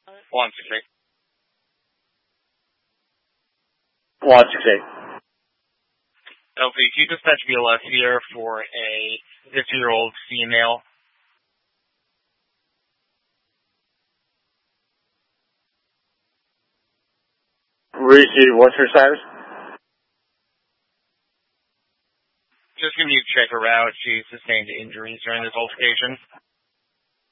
168. 168. Okay, can you dispatch BLS here for a 50-year-old female? Receive, what's her status? Just going to check her out. She sustained injuries during this altercation.